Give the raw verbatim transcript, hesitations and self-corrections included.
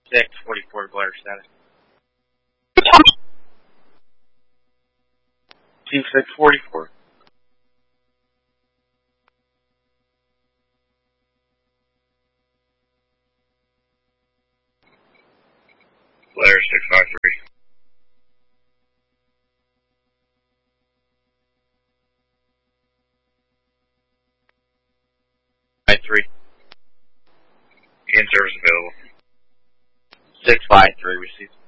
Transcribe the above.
six forty-four Blair status. T six forty-four. Blair six five three. Five three. In service available. Six five three received.